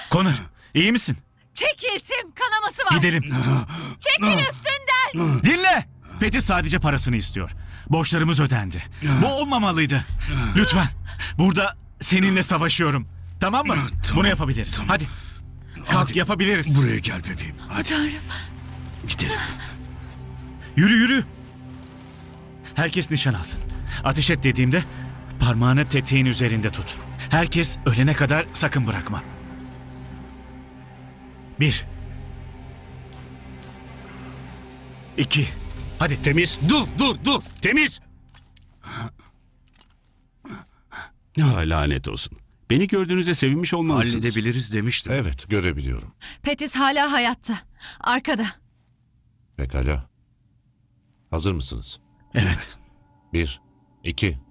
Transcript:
Connor, iyi misin? Çekil Tim, kanaması var. Gidelim. Çekil üstünden. Dinle. Peti sadece parasını istiyor. Borçlarımız ödendi. Bu olmamalıydı. Lütfen. Burada seninle savaşıyorum. Tamam mı? Tamam. Bunu yapabiliriz. Tamam. Hadi. Kalk, Hadi. yapabiliriz. Buraya gel bebeğim. Hadi Tanrım. gidelim. Yürü yürü. Herkes nişan alsın. Ateş et dediğimde parmağını tetiğin üzerinde tut. Herkes ölene kadar sakın bırakma. 1 2 Hadi. Temiz. Dur. Temiz. Ha, lanet olsun. Beni gördüğünüzde sevinmiş olmalısınız. Halledebiliriz demiştim. Evet, görebiliyorum. Petis hala hayatta. Arkada. Pekala. Hazır mısınız? Evet. 1, 2,